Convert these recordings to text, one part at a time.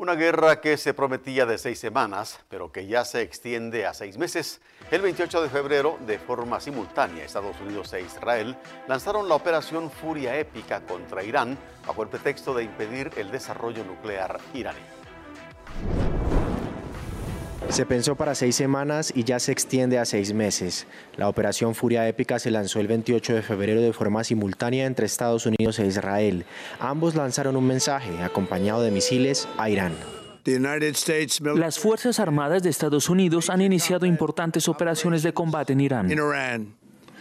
Una guerra que se prometía de 6 semanas, pero que ya se extiende a 6 meses. El 28 de febrero, de forma simultánea, Estados Unidos e Israel lanzaron la operación Furia Épica contra Irán bajo el pretexto de impedir el desarrollo nuclear iraní. Se pensó para 6 semanas y ya se extiende a 6 meses. La operación Furia Épica se lanzó el 28 de febrero de forma simultánea entre Estados Unidos e Israel. Ambos lanzaron un mensaje acompañado de misiles a Irán. Las Fuerzas Armadas de Estados Unidos han iniciado importantes operaciones de combate en Irán.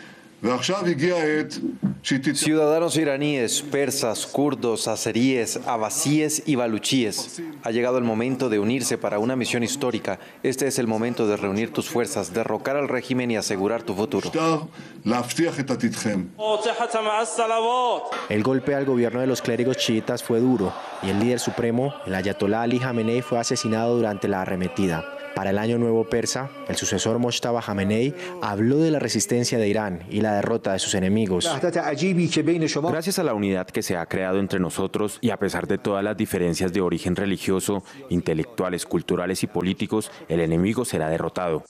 Ciudadanos iraníes, persas, kurdos, azeríes, abasíes y baluchíes. Ha llegado el momento de unirse para una misión histórica. Este es el momento de reunir tus fuerzas, derrocar al régimen y asegurar tu futuro. El golpe al gobierno de los clérigos chiitas fue duro y el líder supremo, el ayatolá Ali Jamenei, fue asesinado durante la arremetida. Para el Año Nuevo Persa, el sucesor Mojtaba Jamenei habló de la resistencia de Irán y la derrota de sus enemigos. Gracias a la unidad que se ha creado entre nosotros y a pesar de todas las diferencias de origen religioso, intelectuales, culturales y políticos, el enemigo será derrotado.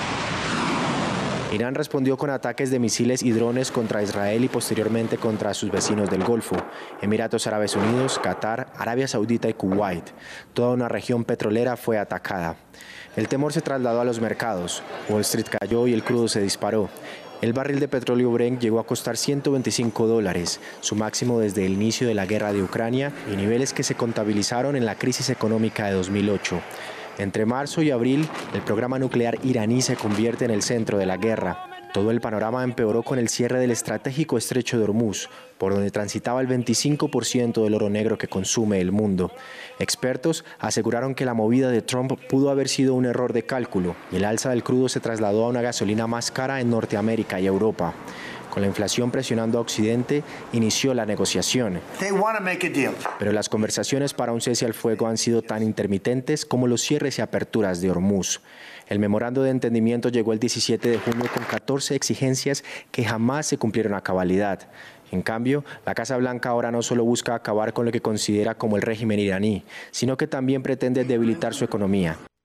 Irán respondió con ataques de misiles y drones contra Israel y posteriormente contra sus vecinos del Golfo, Emiratos Árabes Unidos, Qatar, Arabia Saudita y Kuwait. Toda una región petrolera fue atacada. El temor se trasladó a los mercados. Wall Street cayó y el crudo se disparó. El barril de petróleo Brent llegó a costar $125, su máximo desde el inicio de la guerra de Ucrania y niveles que se contabilizaron en la crisis económica de 2008. Entre marzo y abril, el programa nuclear iraní se convierte en el centro de la guerra. Todo el panorama empeoró con el cierre del estratégico estrecho de Hormuz, por donde transitaba el 25% del oro negro que consume el mundo. Expertos aseguraron que la movida de Trump pudo haber sido un error de cálculo y el alza del crudo se trasladó a una gasolina más cara en Norteamérica y Europa. Con la inflación presionando a Occidente, inició la negociación. Pero las conversaciones para un cese al fuego han sido tan intermitentes como los cierres y aperturas de Hormuz. El memorando de entendimiento llegó el 17 de junio con 14 exigencias que jamás se cumplieron a cabalidad. En cambio, la Casa Blanca ahora no solo busca acabar con lo que considera como el régimen iraní, sino que también pretende debilitar su economía.